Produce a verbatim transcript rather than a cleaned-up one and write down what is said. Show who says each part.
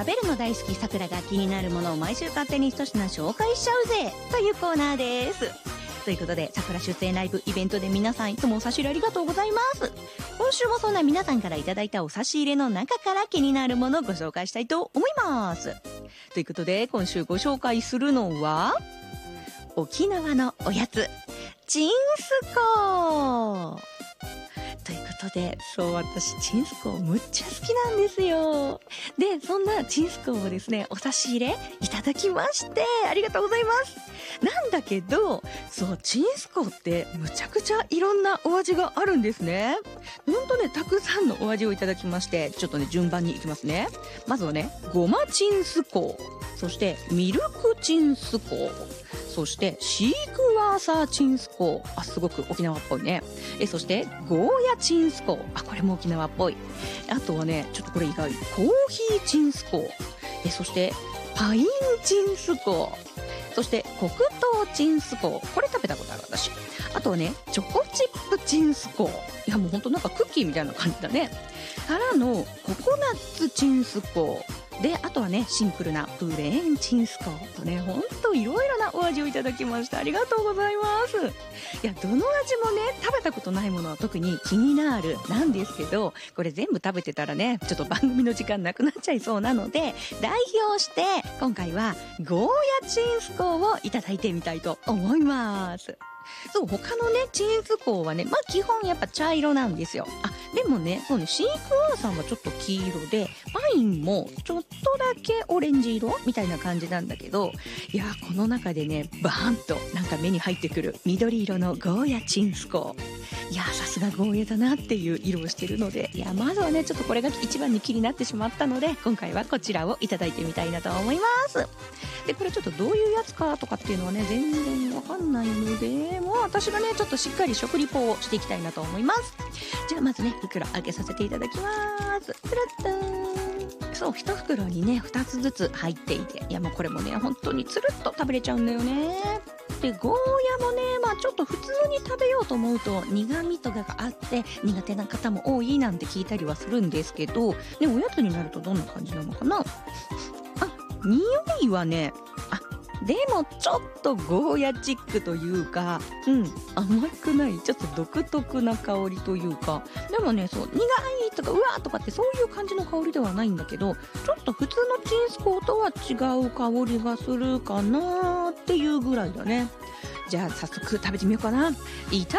Speaker 1: 食べるの大好きさくらが気になるものを毎週勝手に一品紹介しちゃうぜというコーナーです。ということで、さくら出演ライブイベントで皆さんいつもお差し入れありがとうございます。今週もそんな皆さんからいただいたお差し入れの中から気になるものをご紹介したいと思います。ということで、今週ご紹介するのは、沖縄のおやつ、チンスコー。ということで、そう、私、チンスコーむっちゃ好きなんですよ。で、そんなチンスコーをですね、お差し入れいただきまして、ありがとうございます。なんだけど、そう、チンスコーってむちゃくちゃいろんなお味があるんですね。ほんとね、たくさんのお味をいただきまして、ちょっとね、順番に行きますね。まずはね、ごまチンスコー。そして、ミルクチンスコー。そして、シークワーサーチンスコー。あ、すごく沖縄っぽいね。え、そして、ゴーヤチンスコー。あ、これも沖縄っぽい。あとはね、ちょっとこれ意外。コーヒーチンスコー。え、そして、パインチンスコー。そして、黒糖チンスコー。これ食べたことある私。あとはね、チョコチップチンスコー。いや、もうほんとなんかクッキーみたいな感じだね。からの、ココナッツチンスコー。で、あとはね、シンプルなプレーンチンスコーとね、ほんといろいろなお味をいただきました。ありがとうございます。いや、どの味もね、食べたことないものは特に気になるなんですけど、これ全部食べてたらね、ちょっと番組の時間なくなっちゃいそうなので、代表して、今回はゴーヤチンスコーをいただいてみたいと思います。そう、他のね、チンスコーはね、まあ基本やっぱ茶色なんですよ。あ、でもね、そうね、シークワーサーはちょっと黄色で、パインもちょっとだけオレンジ色みたいな感じなんだけど、いや、この中でね、バーンとなんか目に入ってくる緑色のゴーヤチンスコー。いや、さすがゴーヤだなっていう色をしてるので、いや、まずはね、ちょっとこれが一番に気になってしまったので、今回はこちらをいただいてみたいなと思います。で、これちょっとどういうやつかとかっていうのはね、全然わかんないので、もう私がね、ちょっとしっかり食リポをしていきたいなと思います。じゃあまずね、袋開けさせていただきます。プラッターン。そう、一袋にね、二つずつ入っていて、いやもうこれもね、本当につるっと食べれちゃうんだよね。で、ゴーヤもね、まあちょっと普通に食べようと思うと苦味とかがあって苦手な方も多いなんて聞いたりはするんですけど、ね、おやつになるとどんな感じなのかな。匂いはね、あ、でもちょっとゴーヤチックというか、うん、甘くない、ちょっと独特な香りというか、でもね、そう、苦いとか、うわーとかってそういう感じの香りではないんだけど、ちょっと普通のチンスコーとは違う香りがするかなーっていうぐらいだね。じゃあ早速食べてみようかな。いた